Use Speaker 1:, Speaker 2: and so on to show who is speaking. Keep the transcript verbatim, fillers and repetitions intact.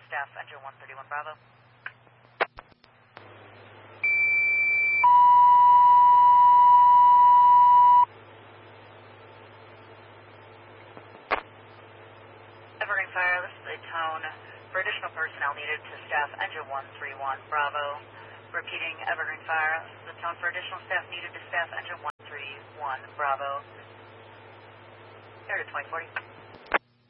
Speaker 1: staff, engine one thirty-one Bravo. Evergreen Fire, this is a tone for additional personnel needed to staff engine one thirty-one Bravo. Repeating, Evergreen Fire, this is a tone for additional staff needed to staff engine one thirty-one Bravo. Air to twenty forty.